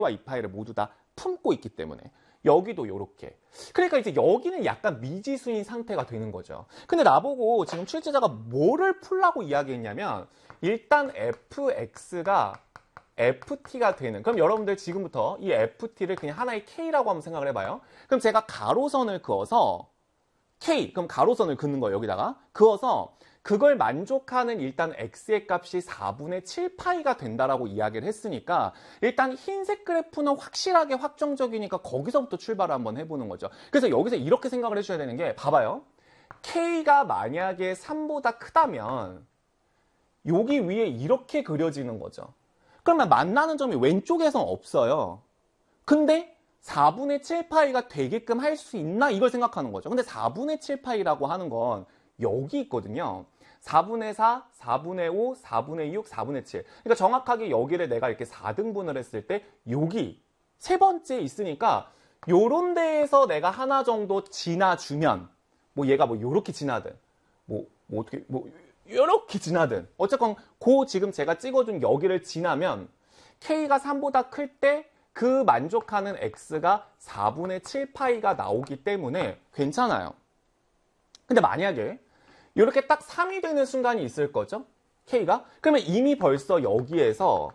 2파이를 모두 다 품고 있기 때문에 여기도 이렇게. 그러니까 이제 여기는 약간 미지수인 상태가 되는 거죠. 근데 나보고 지금 출제자가 뭐를 풀라고 이야기했냐면 일단 fx가 ft가 되는, 그럼 여러분들 지금부터 이 ft를 그냥 하나의 k라고 한번 생각을 해봐요. 그럼 제가 가로선을 그어서 k, 그럼 가로선을 긋는 거예요. 여기다가 그어서 그걸 만족하는 일단 x의 값이 4분의 7파이가 된다라고 이야기를 했으니까 일단 흰색 그래프는 확실하게 확정적이니까 거기서부터 출발을 한번 해보는 거죠. 그래서 여기서 이렇게 생각을 해주셔야 되는 게, 봐봐요. k가 만약에 3보다 크다면 여기 위에 이렇게 그려지는 거죠. 그러면 만나는 점이 왼쪽에선 없어요. 근데 4분의 7파이가 되게끔 할 수 있나? 이걸 생각하는 거죠. 근데 4분의 7파이라고 하는 건 여기 있거든요. 4분의 4, 4분의 5, 4분의 6, 4분의 7. 그러니까 정확하게 여기를 내가 이렇게 4등분을 했을 때 여기 세 번째 있으니까 요런 데에서 내가 하나 정도 지나주면 뭐 얘가 뭐 요렇게 지나든 어떻게 요렇게 지나든 어쨌건 지금 제가 찍어준 여기를 지나면 K가 3보다 클 때 그 만족하는 X가 4분의 7파이가 나오기 때문에 괜찮아요. 근데 만약에 이렇게 딱 3이 되는 순간이 있을 거죠? K가? 그러면 이미 벌써 여기에서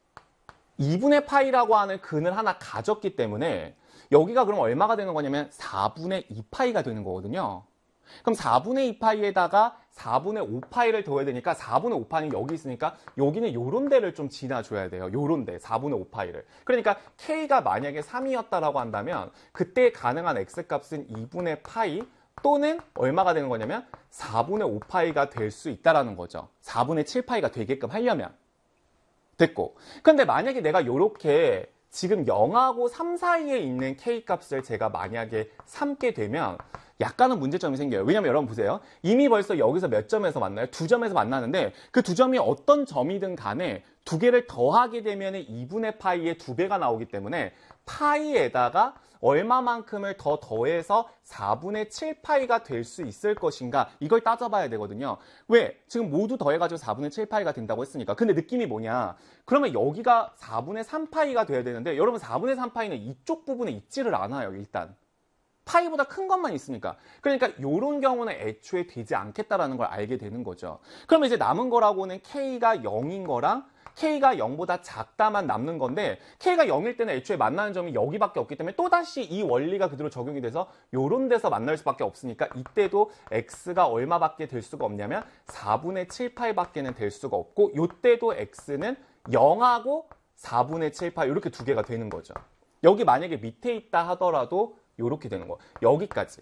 2분의 파이라고 하는 근을 하나 가졌기 때문에 여기가 그럼 얼마가 되는 거냐면 4분의 2파이가 되는 거거든요. 그럼 4분의 2파이에다가 4분의 5파이를 더해야 되니까 4분의 5파이는 여기 있으니까 여기는 요런 데를 좀 지나줘야 돼요. 요런 데 4분의 5파이를. 그러니까 K가 만약에 3이었다라고 한다면 그때 가능한 X값은 2분의 파이 또는 얼마가 되는 거냐면 4분의 5파이가 될 수 있다라는 거죠. 4분의 7파이가 되게끔 하려면. 됐고. 근데 만약에 내가 요렇게 지금 0하고 3 사이에 있는 K값을 제가 만약에 삼게 되면 약간은 문제점이 생겨요. 왜냐면 여러분 보세요. 이미 벌써 여기서 몇 점에서 만나요? 2점에서 만나는데 그 2점이 어떤 점이든 간에 두 개를 더하게 되면 2분의 파이의 2배가 나오기 때문에 파이에다가 얼마만큼을 더 더해서 4분의 7파이가 될 수 있을 것인가, 이걸 따져봐야 되거든요. 왜? 지금 모두 더해가지고 4분의 7파이가 된다고 했으니까. 근데 느낌이 뭐냐? 그러면 여기가 4분의 3파이가 돼야 되는데 여러분 4분의 3파이는 이쪽 부분에 있지를 않아요. 일단 파이보다 큰 것만 있으니까. 그러니까 이런 경우는 애초에 되지 않겠다라는 걸 알게 되는 거죠. 그러면 이제 남은 거라고는 K가 0인 거랑 K가 0보다 작다만 남는 건데 K가 0일 때는 애초에 만나는 점이 여기밖에 없기 때문에 또다시 이 원리가 그대로 적용이 돼서 요런 데서 만날 수밖에 없으니까 이때도 X가 얼마밖에 될 수가 없냐면 4분의 7파이밖에는 될 수가 없고 요때도 X는 0하고 4분의 7파이 이렇게 두 개가 되는 거죠. 여기 만약에 밑에 있다 하더라도 이렇게 되는 거. 여기까지.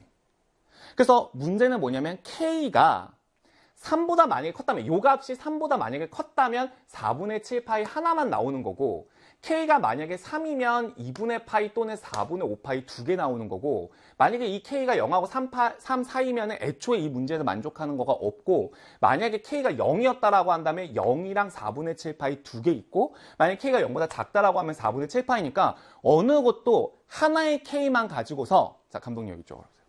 그래서 문제는 뭐냐면 K가 3보다 만약에 컸다면 요 값이 3보다 만약에 컸다면 4분의 7파이 하나만 나오는 거고 K가 만약에 3이면 2분의 파이 또는 4분의 5파이 두 개 나오는 거고 만약에 이 K가 0하고 3 사이면 애초에 이 문제에서 만족하는 거가 없고 만약에 K가 0이었다라고 한다면 0이랑 4분의 7파이 두 개 있고 만약에 K가 0보다 작다라고 하면 4분의 7파이니까 어느 것도 하나의 K만 가지고서 자 감독님 이쪽으로 오세요.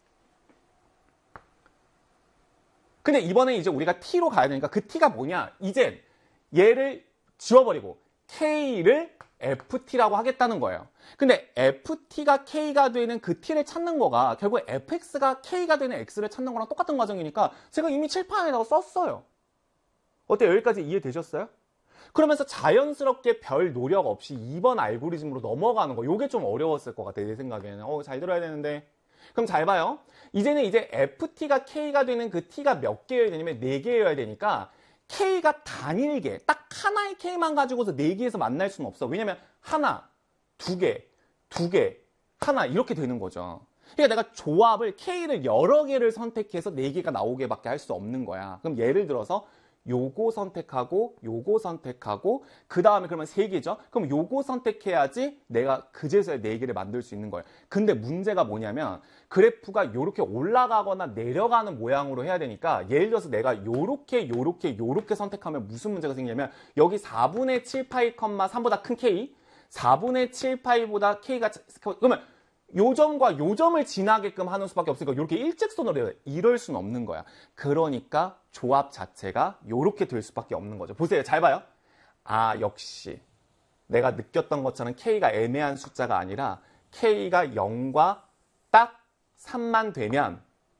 근데 이번에 이제 우리가 T로 가야 되니까 그 T가 뭐냐? 이젠 얘를 지워버리고 K를 FT라고 하겠다는 거예요. 근데 FT가 K가 되는 그 T를 찾는 거가 결국 FX가 K가 되는 X를 찾는 거랑 똑같은 과정이니까 제가 이미 칠판에다가 썼어요. 어때요? 여기까지 이해되셨어요? 그러면서 자연스럽게 별 노력 없이 2번 알고리즘으로 넘어가는 거. 요게 좀 어려웠을 것 같아요. 내 생각에는. 잘 들어야 되는데. 그럼 잘 봐요. 이제는 이제 FT가 K가 되는 그 T가 몇 개여야 되냐면 4개여야 되니까 K가 단일개, 딱 하나의 K만 가지고서 4개에서 만날 수는 없어. 왜냐면 하나, 2개, 2개, 하나 이렇게 되는 거죠. 그러니까 내가 조합을 K를 여러 개를 선택해서 4개가 나오게밖에 할 수 없는 거야. 그럼 예를 들어서 요거 선택하고 요거 선택하고 그 다음에 그러면 3개죠. 그럼 요거 선택해야지 내가 그제서야 4개를 만들 수 있는 거예요. 근데 문제가 뭐냐면 그래프가 요렇게 올라가거나 내려가는 모양으로 해야 되니까 예를 들어서 내가 요렇게 선택하면 무슨 문제가 생기냐면 여기 4분의 7파이, 3보다 큰 K 4분의 7파이보다 K가 그러면 요점과 요점을 지나게끔 하는 수밖에 없으니까 이렇게 일직선으로 해요. 이럴 수는 없는 거야. 그러니까 조합 자체가 이렇게 될 수밖에 없는 거죠. 보세요. 잘 봐요. 역시 내가 느꼈던 것처럼 K가 애매한 숫자가 아니라 K가 0과 딱 3만 되면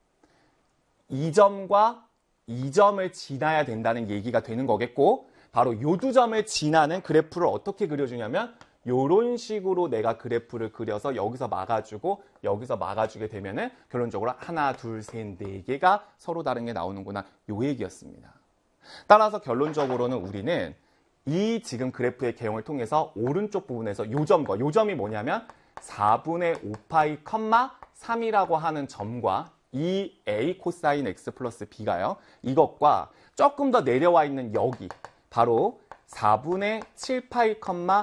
2점과 2점을 지나야 된다는 얘기가 되는 거겠고, 바로 요 두 점을 지나는 그래프를 어떻게 그려주냐면 요런 식으로 내가 그래프를 그려서 여기서 막아주고 여기서 막아주게 되면은 결론적으로 하나, 둘, 셋, 네 개가 서로 다른 게 나오는구나, 요 얘기였습니다. 따라서 결론적으로는 우리는 이 지금 그래프의 개형을 통해서 오른쪽 부분에서 요 점과 요 점이 뭐냐면 4분의 5파이, 3이라고 하는 점과 이 A 코사인 X 플러스 B가요. 이것과 조금 더 내려와 있는 여기 바로 4분의 7파이,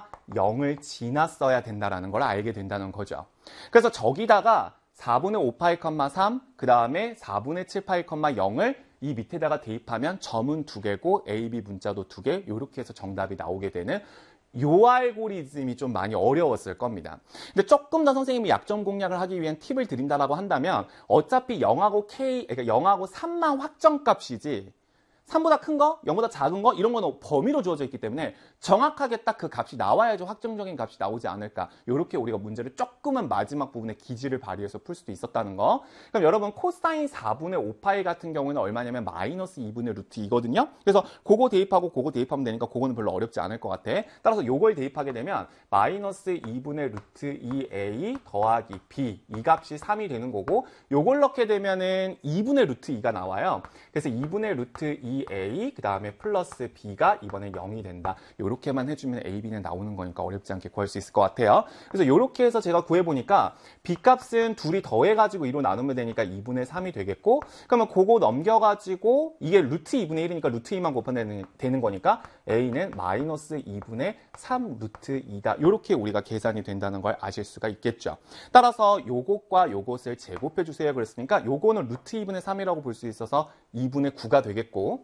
0을 지났어야 된다는 걸 알게 된다는 거죠. 그래서 저기다가 4분의 5파이, 3, 그 다음에 4분의 7파이, 0을 이 밑에다가 대입하면 점은 2개고 A, B 문자도 2개, 이렇게 해서 정답이 나오게 되는 요 알고리즘이 좀 많이 어려웠을 겁니다. 근데 조금 더 선생님이 약점 공략을 하기 위한 팁을 드린다라고 한다면 어차피 0하고 K, 그러니까 0하고 3만 확정값이지 3보다 큰 거, 0보다 작은 거 이런 거는 범위로 주어져 있기 때문에 정확하게 딱 그 값이 나와야지 확정적인 값이 나오지 않을까. 이렇게 우리가 문제를 조금은 마지막 부분에 기지를 발휘해서 풀 수도 있었다는 거. 그럼 여러분 코사인 4분의 5파이 같은 경우는 얼마냐면 마이너스 2분의 루트 2거든요. 그래서 그거 대입하고 그거 대입하면 되니까 그거는 별로 어렵지 않을 것 같아. 따라서 요걸 대입하게 되면 마이너스 2분의 루트 2a 더하기 b 이 값이 3이 되는 거고, 요걸 넣게 되면은 2분의 루트 2가 나와요. 그래서 2분의 루트 2a 그 다음에 플러스 b가 이번에 0이 된다. 요렇게만 해주면 a, b는 나오는 거니까 어렵지 않게 구할 수 있을 것 같아요. 그래서 요렇게 해서 제가 구해보니까 b 값은 둘이 더해가지고 2로 나누면 되니까 2분의 3이 되겠고, 그러면 그거 넘겨가지고 이게 루트 2분의 1이니까 루트 2만 곱하면 되는 거니까 a는 마이너스 2분의 3 루트 2다. 요렇게 우리가 계산이 된다는 걸 아실 수가 있겠죠. 따라서 요것과 요것을 제곱해 주세요 그랬으니까 요거는 루트 2분의 3이라고 볼 수 있어서 2분의 9가 되겠고,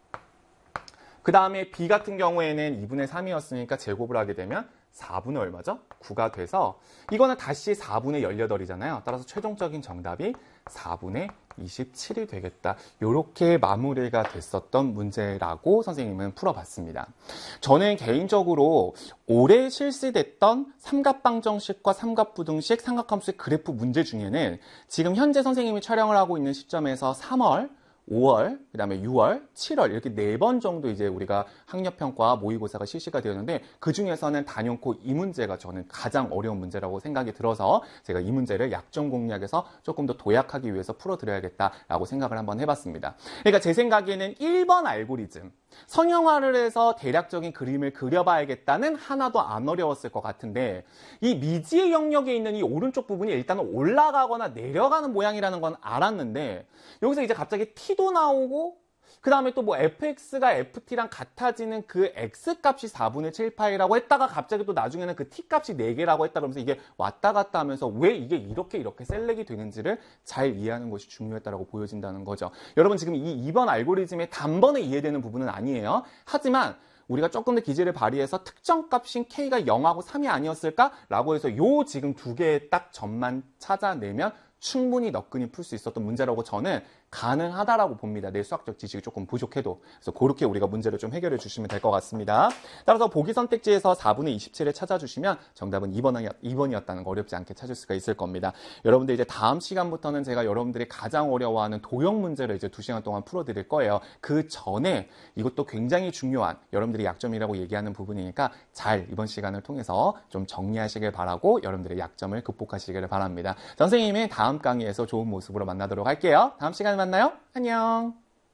그 다음에 b 같은 경우에는 2분의 3이었으니까 제곱을 하게 되면 4분의 얼마죠? 9가 돼서 이거는 다시 4분의 18이잖아요. 따라서 최종적인 정답이 4분의 27이 되겠다. 이렇게 마무리가 됐었던 문제라고 선생님은 풀어봤습니다. 저는 개인적으로 올해 실시됐던 삼각방정식과 삼각부등식, 삼각함수의 그래프 문제 중에는 지금 현재 선생님이 촬영을 하고 있는 시점에서 3월, 5월, 그 다음에 6월, 7월 이렇게 4번 정도 이제 우리가 학력평가 모의고사가 실시가 되었는데 그 중에서는 단연코 이 문제가 저는 가장 어려운 문제라고 생각이 들어서 제가 이 문제를 약점 공략에서 조금 더 도약하기 위해서 풀어드려야겠다라고 생각을 한번 해봤습니다. 그러니까 제 생각에는 1번 알고리즘, 성형화를 해서 대략적인 그림을 그려봐야겠다는 하나도 안 어려웠을 것 같은데 이 미지의 영역에 있는 이 오른쪽 부분이 일단은 올라가거나 내려가는 모양이라는 건 알았는데 여기서 이제 갑자기 t도 나오고 그 다음에 또 뭐 fx가 ft랑 같아지는 그 x값이 4분의 7파이라고 했다가 갑자기 또 나중에는 그 t값이 4개라고 했다 그러면서 이게 왔다 갔다 하면서 왜 이게 이렇게 셀렉이 되는지를 잘 이해하는 것이 중요했다라고 보여진다는 거죠. 여러분 지금 이 2번 알고리즘의 단번에 이해되는 부분은 아니에요. 하지만 우리가 조금 더 기지를 발휘해서 특정 값인 k가 0하고 3이 아니었을까라고 해서 요 지금 두 개의 딱 점만 찾아내면 충분히 너끈히 풀 수 있었던 문제라고 저는 가능하다라고 봅니다. 내 수학적 지식이 조금 부족해도. 그래서 그렇게 우리가 문제를 좀 해결해 주시면 될 것 같습니다. 따라서 보기 선택지에서 4분의 27을 찾아주시면 정답은 2번이었다는 거 어렵지 않게 찾을 수가 있을 겁니다. 여러분들 이제 다음 시간부터는 제가 여러분들이 가장 어려워하는 도형 문제를 이제 2시간 동안 풀어드릴 거예요. 그 전에 이것도 굉장히 중요한 여러분들이 약점이라고 얘기하는 부분이니까 잘 이번 시간을 통해서 좀 정리하시길 바라고 여러분들의 약점을 극복하시기를 바랍니다. 선생님은 다음 강의에서 좋은 모습으로 만나도록 할게요. 다음 시간에 만나요. 안녕.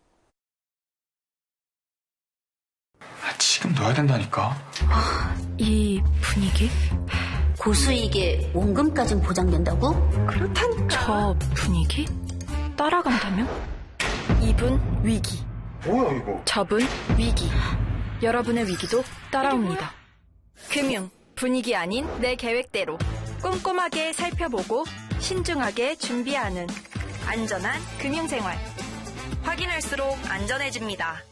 지금 넣어야 된다니까. 이 분위기? 고수익에 원금까진 보장된다고? 그렇다니까. 저 분위기? 따라간다면? 이분 위기. 뭐야 이거? 저분 위기. 여러분의 위기도 따라옵니다. 금융, 분위기 아닌 내 계획대로 꼼꼼하게 살펴보고 신중하게 준비하는 안전한 금융생활. 확인할수록 안전해집니다.